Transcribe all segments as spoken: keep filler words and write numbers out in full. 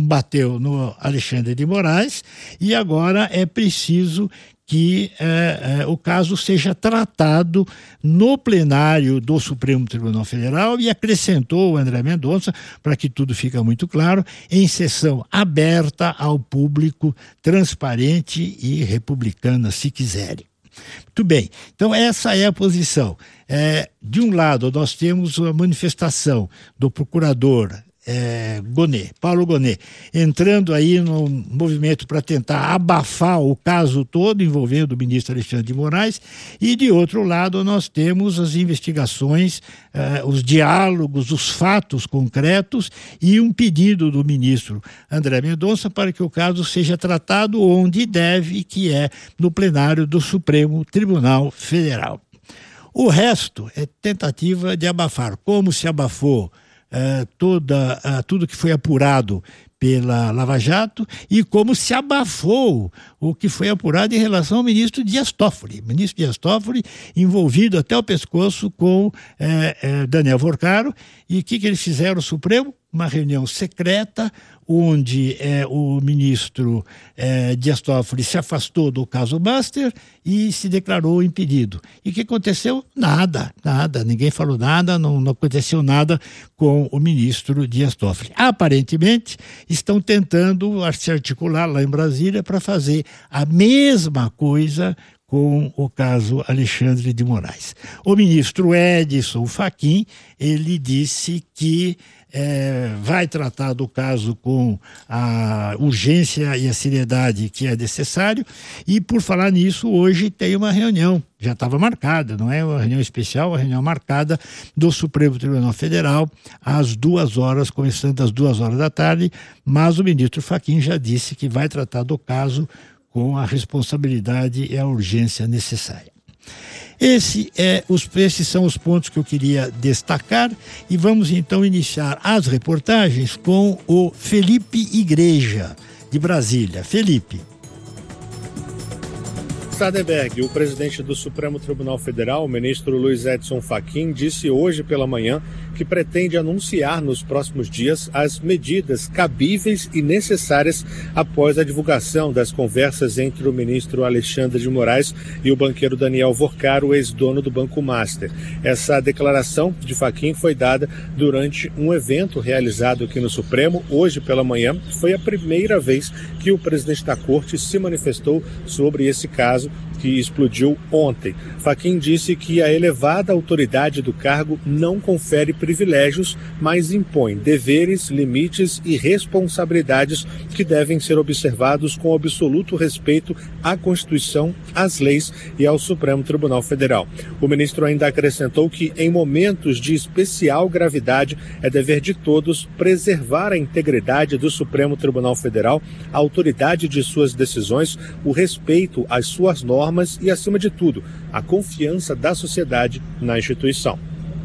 bateu no Alexandre de Moraes e agora é preciso que é, é, o caso seja tratado no plenário do Supremo Tribunal Federal e acrescentou o André Mendonça, para que tudo fique muito claro, em sessão aberta ao público, transparente e republicana, se quiserem. Muito bem, então essa é a posição. É, de um lado, nós temos a manifestação do procurador É, Gonet, Paulo Gonet, entrando aí no movimento para tentar abafar o caso todo envolvendo o ministro Alexandre de Moraes, e de outro lado nós temos as investigações, eh, os diálogos, os fatos concretos e um pedido do ministro André Mendonça para que o caso seja tratado onde deve, que é no plenário do Supremo Tribunal Federal. O resto é tentativa de abafar, como se abafou Uh, toda, uh, tudo que foi apurado pela Lava Jato e como se abafou o que foi apurado em relação ao ministro Dias Toffoli. O ministro Dias Toffoli envolvido até o pescoço com eh, eh, Daniel Vorcaro. E o que, que eles fizeram no Supremo? Uma reunião secreta onde eh, o ministro eh, Dias Toffoli se afastou do caso Master e se declarou impedido. E o que aconteceu? Nada, nada, ninguém falou nada, não, não aconteceu nada com o ministro Dias Toffoli. Aparentemente, estão tentando se articular lá em Brasília para fazer a mesma coisa com o caso Alexandre de Moraes. O ministro Edson Fachin, ele disse que é, vai tratar do caso com a urgência e a seriedade que é necessário, e por falar nisso, hoje tem uma reunião, já estava marcada, não é uma reunião especial, uma reunião marcada do Supremo Tribunal Federal às duas horas, começando às duas horas da tarde, mas o ministro Fachin já disse que vai tratar do caso com a responsabilidade e a urgência necessária. Esse é os, esses são os pontos que eu queria destacar e vamos então iniciar as reportagens com o Felipe Igreja, de Brasília. Felipe. Sadeberg, o presidente do Supremo Tribunal Federal, o ministro Luiz Edson Fachin, disse hoje pela manhã que pretende anunciar nos próximos dias as medidas cabíveis e necessárias após a divulgação das conversas entre o ministro Alexandre de Moraes e o banqueiro Daniel Vorcaro, ex-dono do Banco Master. Essa declaração de Fachin foi dada durante um evento realizado aqui no Supremo, hoje pela manhã. Foi a primeira vez que o presidente da Corte se manifestou sobre esse caso que explodiu ontem. Fachin disse que a elevada autoridade do cargo não confere privilégios, mas impõe deveres, limites e responsabilidades que devem ser observados com absoluto respeito à Constituição, às leis e ao Supremo Tribunal Federal. O ministro ainda acrescentou que, em momentos de especial gravidade, é dever de todos preservar a integridade do Supremo Tribunal Federal, a autoridade de suas decisões, o respeito às suas normas e, acima de tudo, a confiança da sociedade na instituição.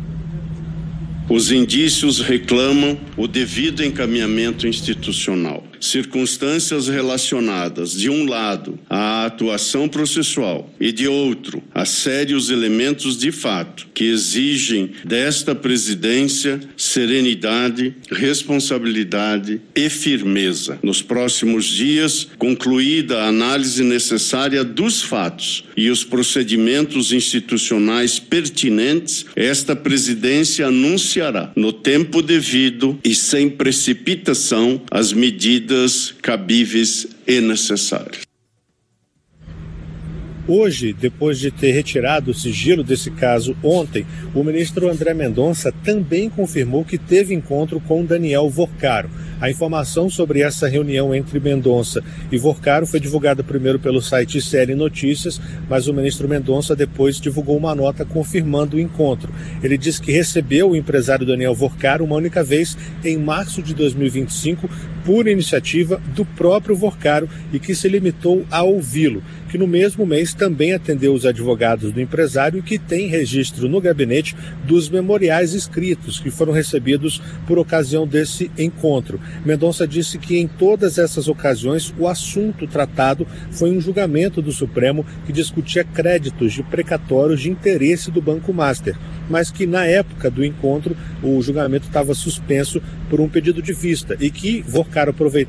Os indícios reclamam o devido encaminhamento institucional. Circunstâncias relacionadas, de um lado, à atuação processual e, de outro, a sérios elementos de fato que exigem desta presidência serenidade, responsabilidade e firmeza. Nos próximos dias, concluída a análise necessária dos fatos e os procedimentos institucionais pertinentes, esta presidência anunciará, no tempo devido e sem precipitação, as medidas cabíveis e necessárias. Hoje, depois de ter retirado o sigilo desse caso ontem, o ministro André Mendonça também confirmou que teve encontro com Daniel Vorcaro. A informação sobre essa reunião entre Mendonça e Vorcaro foi divulgada primeiro pelo site Série Notícias, mas o ministro Mendonça depois divulgou uma nota confirmando o encontro. Ele disse que recebeu o empresário Daniel Vorcaro uma única vez em março de dois mil e vinte e cinco, por iniciativa do próprio Vorcaro, e que se limitou a ouvi-lo, que no mesmo mês também atendeu os advogados do empresário e que tem registro no gabinete dos memoriais escritos que foram recebidos por ocasião desse encontro. Mendonça disse que em todas essas ocasiões o assunto tratado foi um julgamento do Supremo que discutia créditos de precatórios de interesse do Banco Master, mas que na época do encontro o julgamento estava suspenso por um pedido de vista e que Vorcaro aproveitou